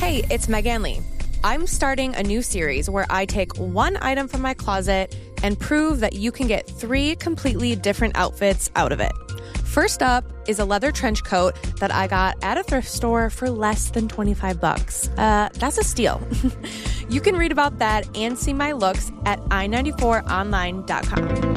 Hey, it's Megan Lee. I'm starting a new series where I take one item from my closet and prove that you can get 3 completely different outfits out of it. First up is a leather trench coat that I got at a thrift store for less than $25. That's a steal. You can read about that and see my looks at i94online.com.